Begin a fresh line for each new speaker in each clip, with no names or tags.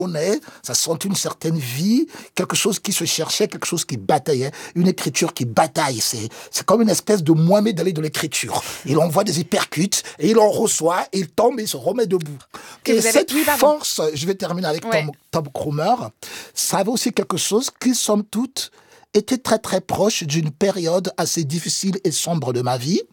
ça sentait une certaine vie, quelque chose qui se cherchait, quelque chose qui bataillait, une écriture qui bataille. C'est comme une espèce de Mohamed Ali de l'écriture. Il envoie des hypercutes et il en reçoit, et il tombe et il se remet debout. Et cette force, je vais terminer avec Tom Cromer, ça avait aussi quelque chose qui, somme toute, était très très proche d'une période assez difficile et sombre de ma vie,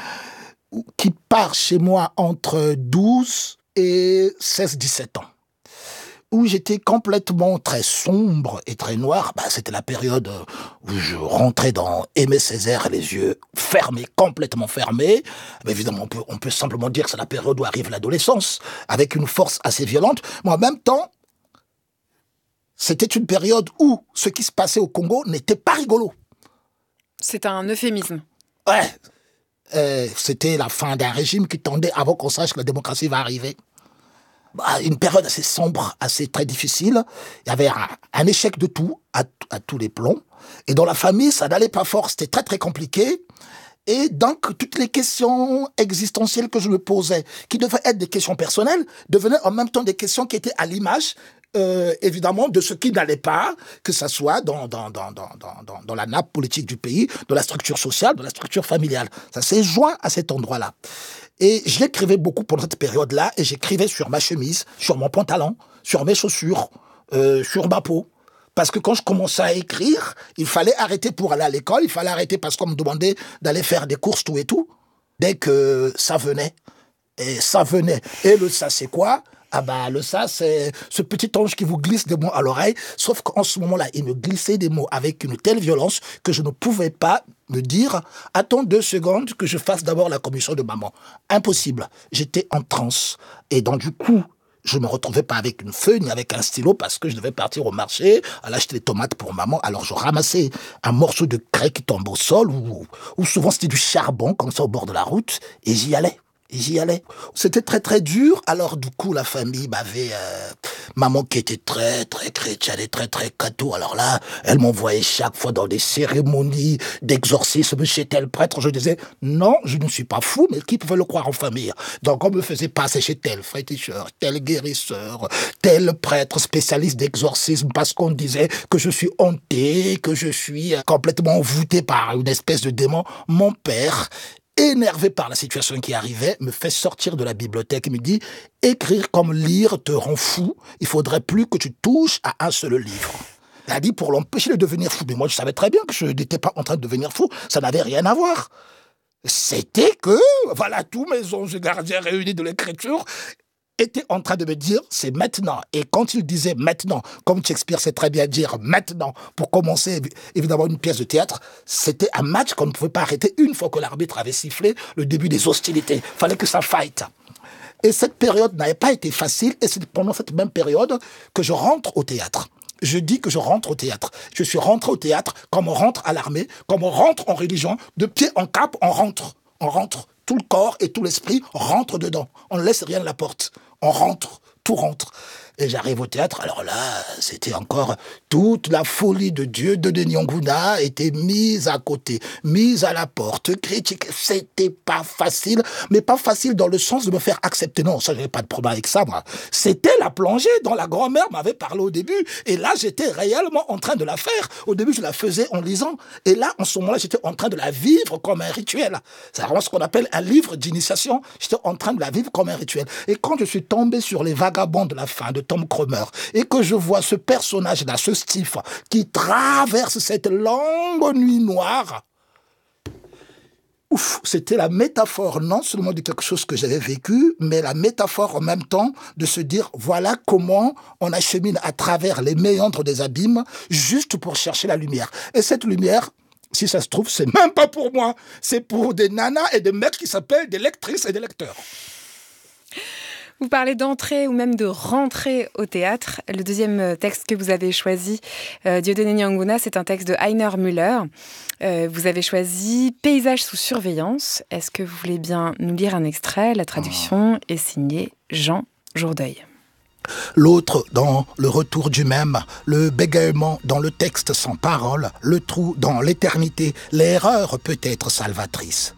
qui part chez moi entre 12 et 16-17 ans, où j'étais complètement très sombre et très noir. C'était la période où je rentrais dans Aimé Césaire, les yeux fermés, complètement fermés. Mais évidemment, on peut simplement dire que c'est la période où arrive l'adolescence, avec une force assez violente. Mais en même temps, c'était une période où ce qui se passait au Congo n'était pas rigolo.
C'est un euphémisme.
Ouais. C'était la fin d'un régime qui tendait avant qu'on sache que la démocratie va arriver. Une période assez sombre, très difficile. Il y avait un échec de tout, à tous les plombs. Et dans la famille, ça n'allait pas fort. C'était très, très compliqué. Et donc, toutes les questions existentielles que je me posais, qui devaient être des questions personnelles, devenaient en même temps des questions qui étaient à l'image, évidemment, de ce qui n'allait pas, que ça soit dans la nappe politique du pays, dans la structure sociale, dans la structure familiale. Ça s'est joint à cet endroit-là. Et j'écrivais beaucoup pendant cette période-là, et j'écrivais sur ma chemise, sur mon pantalon, sur mes chaussures, sur ma peau. Parce que quand je commençais à écrire, il fallait arrêter pour aller à l'école, il fallait arrêter parce qu'on me demandait d'aller faire des courses, tout et tout. Dès que ça venait, et le ça c'est quoi ? Le ça c'est ce petit ange qui vous glisse des mots à l'oreille, sauf qu'en ce moment-là, il me glissait des mots avec une telle violence que je ne pouvais pas me dire « Attends 2 secondes que je fasse d'abord la commission de maman ». Impossible, j'étais en transe. Et donc du coup, je ne me retrouvais pas avec une feuille ni avec un stylo parce que je devais partir au marché, aller acheter des tomates pour maman. Alors je ramassais un morceau de craie qui tombe au sol, ou souvent c'était du charbon comme ça au bord de la route, et j'y allais. C'était très très dur. Alors du coup la famille m'avait maman qui était très très chrétienne et très très catho. Alors là elle m'envoyait chaque fois dans des cérémonies d'exorcisme chez tel prêtre. Je disais non, je ne suis pas fou, mais qui pouvait le croire en famille? Donc on me faisait passer chez tel féticheur, tel guérisseur, tel prêtre spécialiste d'exorcisme, parce qu'on disait que je suis hanté, que je suis complètement envoûté par une espèce de démon. Mon père, énervé par la situation qui arrivait, me fait sortir de la bibliothèque et me dit « Écrire comme lire te rend fou, il faudrait plus que tu touches à un seul livre. » Il a dit pour l'empêcher de devenir fou. Mais moi, je savais très bien que je n'étais pas en train de devenir fou, ça n'avait rien à voir. C'était que, voilà, tous mes anges gardiens réunis de l'écriture était en train de me dire « c'est maintenant ». Et quand il disait « maintenant », comme Shakespeare sait très bien dire « maintenant », pour commencer évidemment une pièce de théâtre, c'était un match qu'on ne pouvait pas arrêter une fois que l'arbitre avait sifflé le début des hostilités. Il fallait que ça fight. Et cette période n'avait pas été facile, et c'est pendant cette même période que je rentre au théâtre. Je dis que je rentre au théâtre. Je suis rentré au théâtre comme on rentre à l'armée, comme on rentre en religion, de pied en cap, on rentre. On rentre. Tout le corps et tout l'esprit rentrent dedans. On ne laisse rien à la porte. On rentre, tout rentre. Et j'arrive au théâtre, alors là, c'était encore toute la folie de Dieu de Denis Nguna était mise à côté, mise à la porte, critiquée. C'était pas facile, mais pas facile dans le sens de me faire accepter. Non, ça, j'avais pas de problème avec ça, moi. C'était la plongée dont la grand-mère m'avait parlé au début. Et là, j'étais réellement en train de la faire. Au début, je la faisais en lisant. Et là, en ce moment-là, j'étais en train de la vivre comme un rituel. C'est vraiment ce qu'on appelle un livre d'initiation. J'étais en train de la vivre comme un rituel. Et quand je suis tombé sur Les Vagabonds de la fin de Tom Cromer, et que je vois ce personnage-là, ce Steve, qui traverse cette longue nuit noire, c'était la métaphore non seulement de quelque chose que j'avais vécu, mais la métaphore en même temps de se dire, voilà comment on achemine à travers les méandres des abîmes, juste pour chercher la lumière. Et cette lumière, si ça se trouve, c'est même pas pour moi, c'est pour des nanas et des mecs qui s'appellent des lectrices et des lecteurs.
Vous parlez d'entrer ou même de rentrer au théâtre. Le deuxième texte que vous avez choisi, Dieudonné Nianguna, c'est un texte de Heiner Müller. Vous avez choisi « Paysage sous surveillance ». Est-ce que vous voulez bien nous lire un extrait ? La traduction est signée Jean Jourdeuil.
L'autre dans le retour du même, le bégaiement dans le texte sans parole, le trou dans l'éternité, l'erreur peut être salvatrice.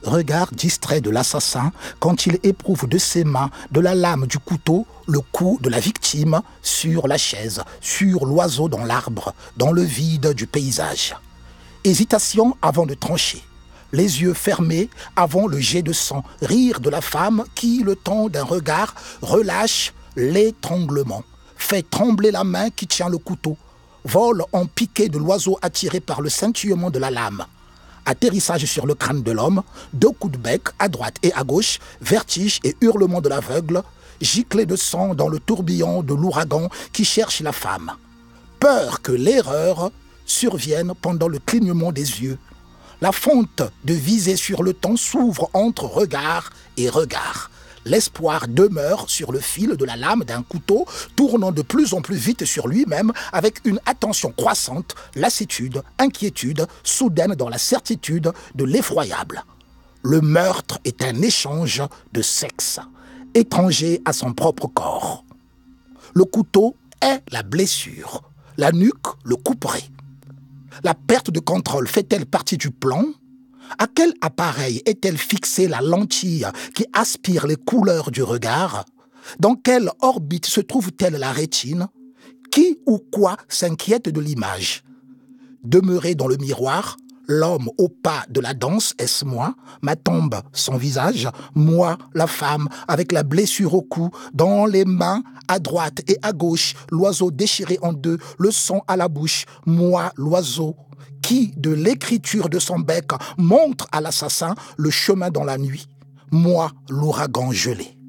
regard distrait de l'assassin quand il éprouve de ses mains, de la lame du couteau, le coup de la victime sur la chaise, sur l'oiseau dans l'arbre, dans le vide du paysage. Hésitation avant de trancher. Les yeux fermés avant le jet de sang, rire de la femme qui, le temps d'un regard, relâche l'étranglement, fait trembler la main qui tient le couteau, vol en piqué de l'oiseau attiré par le scintillement de la lame. Atterrissage sur le crâne de l'homme, 2 coups de bec à droite et à gauche, vertige et hurlement de l'aveugle, giclée de sang dans le tourbillon de l'ouragan qui cherche la femme. Peur que l'erreur survienne pendant le clignement des yeux. La fonte de viser sur le temps s'ouvre entre regard et regard. L'espoir demeure sur le fil de la lame d'un couteau, tournant de plus en plus vite sur lui-même avec une attention croissante, lassitude, inquiétude, soudaine dans la certitude de l'effroyable. Le meurtre est un échange de sexe, étranger à son propre corps. Le couteau est la blessure, la nuque le couperet. La perte de contrôle fait-elle partie du plan ? À quel appareil est-elle fixée la lentille qui aspire les couleurs du regard ? Dans quelle orbite se trouve-t-elle la rétine ? Qui ou quoi s'inquiète de l'image ? Demeuré dans le miroir, l'homme au pas de la danse, est-ce moi ? Ma tombe, son visage, moi, la femme, avec la blessure au cou, dans les mains, à droite et à gauche, l'oiseau déchiré en deux, le sang à la bouche, moi, l'oiseau, qui, de l'écriture de son bec, montre à l'assassin le chemin dans la nuit, moi, l'ouragan gelé.